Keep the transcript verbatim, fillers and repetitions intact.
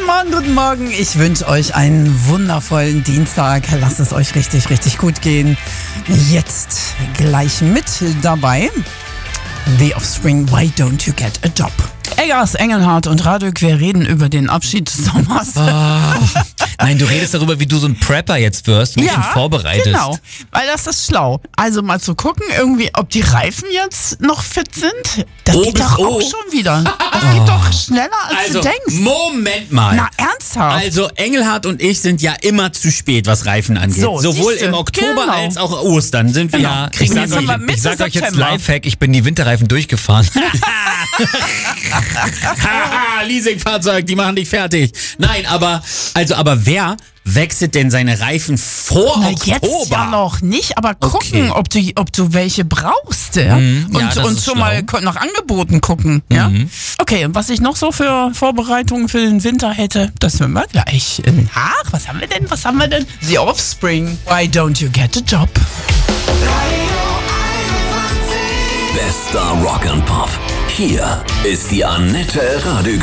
Guten Morgen, guten Morgen. Ich wünsche euch einen wundervollen Dienstag. Lasst es euch richtig, richtig gut gehen. Jetzt gleich mit dabei The Offspring, Why Don't You Get a Job? Eggers, Engelhardt und Radök, wir reden über den Abschied des Sommers. Oh. Nein, du redest darüber, wie du so ein Prepper jetzt wirst und dich Ja, vorbereitest. Genau, weil das ist schlau. Also mal zu gucken, irgendwie, ob die Reifen jetzt noch fit sind. Das O geht bis doch O. auch schon wieder. Das geht doch schneller, als Also, du denkst. Moment mal. Na, ernsthaft? Also, Engelhardt und ich sind ja immer zu spät, was Reifen angeht. So, Sowohl siehste, im Oktober genau. als auch Ostern sind wir Genau. ja. Kriegen Ich wir sag, jetzt euch, aber Mitte ich sag euch jetzt September. Lifehack, ich bin die Winterreifen durchgefahren. Haha, Leasingfahrzeug, die machen dich fertig. Nein, aber, also, aber wer wechselt denn seine Reifen vor Na, Oktober? jetzt ja noch nicht, aber gucken, Okay. ob du, ob du welche brauchst. Ja? Mhm, und ja, das und ist schon schlau. mal ko- nach Angeboten gucken. Ja? Okay, und was ich noch so für Vorbereitungen für den Winter hätte, das hören wir gleich. Ach, was haben wir denn? Was haben wir denn? The Offspring, Why Don't You Get a Job? Bester Rock and Pop. Hier ist die Annette Radük